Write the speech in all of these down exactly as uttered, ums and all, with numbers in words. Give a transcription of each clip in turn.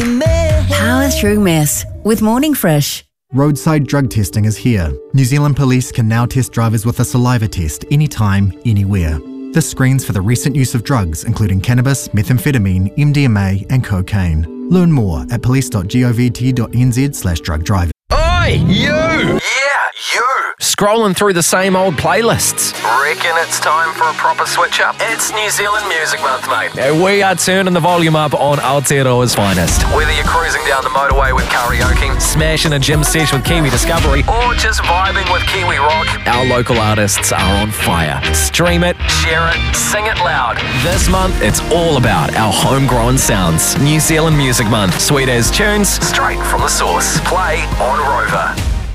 crazy mess. Power through mess with Morning Fresh. Roadside drug testing is here. New Zealand Police can now test drivers with a saliva test anytime, anywhere. This screens for the recent use of drugs, including cannabis, methamphetamine, M D M A and cocaine. Learn more at police.govt.nz slash drug driving. Oi, you! Yeah, you! Scrolling through the same old playlists. Reckon it's time for a proper switch up? It's New Zealand Music Month, mate. And we are turning the volume up on Aotearoa's finest. Whether you're cruising down the motorway with karaoke, smashing a gym sesh with Kiwi Discovery, or just vibing with Kiwi Rock, our local artists are on fire. Stream it, share it, sing it loud. This month, it's all about our homegrown sounds. New Zealand Music Month. Sweet as tunes, straight from the source. Play on Rover.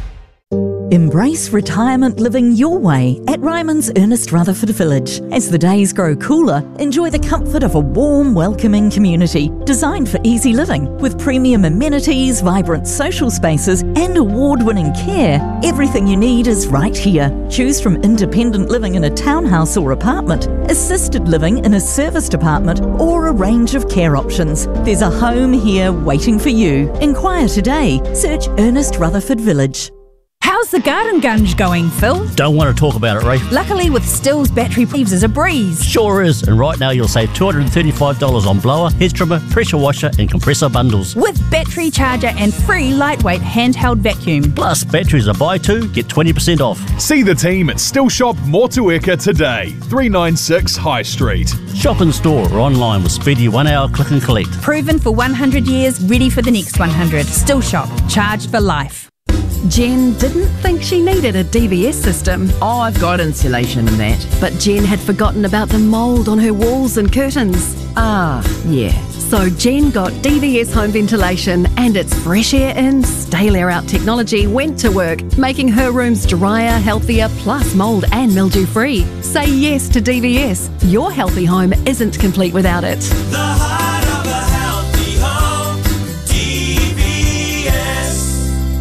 Embrace retirement living your way at Ryman's Ernest Rutherford Village. As the days grow cooler, enjoy the comfort of a warm, welcoming community designed for easy living. With premium amenities, vibrant social spaces and award-winning care, everything you need is right here. Choose from independent living in a townhouse or apartment, assisted living in a serviced apartment, or a range of care options. There's a home here waiting for you. Inquire today. Search Ernest Rutherford Village. How's the garden gunge going, Phil? Don't want to talk about it, Ray. Luckily, with Still's battery leaves is a breeze. Sure is, and right now you'll save two hundred thirty-five dollars on blower, hedge trimmer, pressure washer and compressor bundles. With battery charger and free lightweight handheld vacuum. Plus, batteries are buy two, get twenty percent off. See the team at Still Shop Motueka today, three ninety-six High Street. Shop in store or online with speedy one hour click and collect. Proven for one hundred years, ready for the next one hundred. Still Shop, charged for life. Jen didn't think she needed a D V S system. Oh, I've got insulation and that. But Jen had forgotten about the mould on her walls and curtains. Ah, yeah. So Jen got D V S home ventilation, and its fresh air in, stale air out technology went to work, making her rooms drier, healthier, plus mould and mildew free. Say yes to D V S. Your healthy home isn't complete without it. The heart of a healthy home, D V S.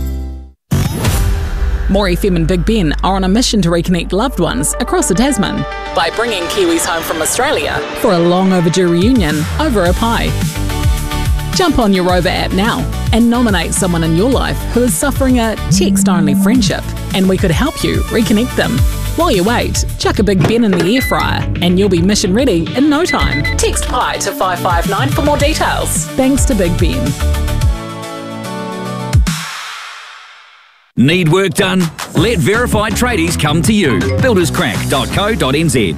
More F M and Big Ben are on a mission to reconnect loved ones across the Tasman by bringing Kiwis home from Australia for a long overdue reunion over a pie. Jump on your Rover app now and nominate someone in your life who is suffering a text-only friendship, and we could help you reconnect them. While you wait, chuck a Big Ben in the air fryer and you'll be mission ready in no time. Text pie to five five nine for more details. Thanks to Big Ben. Need work done? Let verified tradies come to you. builders crack dot co dot n z.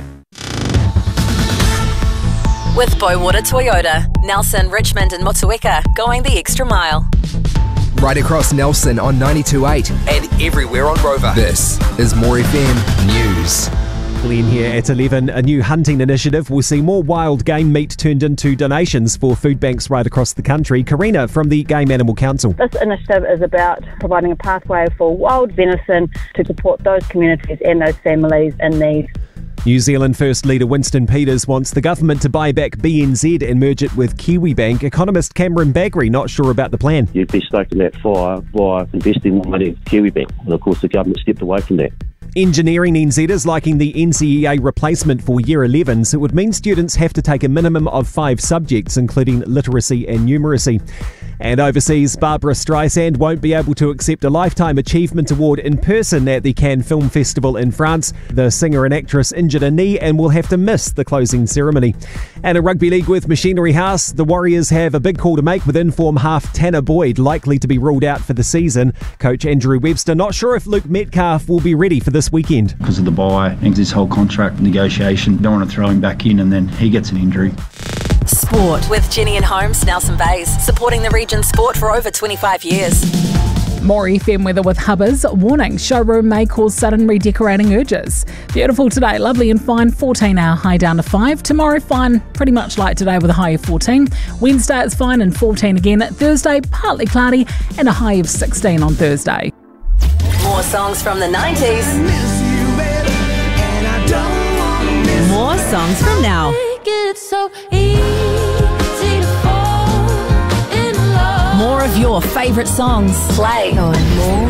With Bowater Toyota, Nelson, Richmond and Motueka, going the extra mile. Right across Nelson on ninety-two point eight. And everywhere on Rover. This is More F M News. Glenn here at eleven. A new hunting initiative will see more wild game meat turned into donations for food banks right across the country. Karina from the Game Animal Council. This initiative is about providing a pathway for wild venison to support those communities and those families in need. New Zealand First Leader Winston Peters wants the government to buy back B N Z and merge it with Kiwibank. Economist Cameron Baggery not sure about the plan. You'd be stoking that fire by investing more money in Kiwibank. And of course the government stepped away from that. Engineering N Z is liking the N C E A replacement for Year eleven, so it would mean students have to take a minimum of five subjects, including literacy and numeracy. And overseas, Barbara Streisand won't be able to accept a Lifetime Achievement Award in person at the Cannes Film Festival in France. The singer and actress injured a knee and will have to miss the closing ceremony. And a rugby league with Machinery House, the Warriors have a big call to make with inform half Tanner Boyd likely to be ruled out for the season. Coach Andrew Webster not sure if Luke Metcalf will be ready for this weekend. Because of the bye and this whole contract negotiation, don't want to throw him back in and then he gets an injury. Sport with Jenny and Holmes, Nelson Bays, supporting the region's sport for over twenty-five years. More F M weather with Hubbers. Warning, showroom may cause sudden redecorating urges. Beautiful today, lovely and fine, fourteen hour high down to five. Tomorrow fine, pretty much like today with a high of fourteen. Wednesday it's fine and fourteen again. Thursday partly cloudy and a high of sixteen on Thursday. More songs from the nineties. More songs from now. So easy to fall in love. More of your favourite songs. Play on More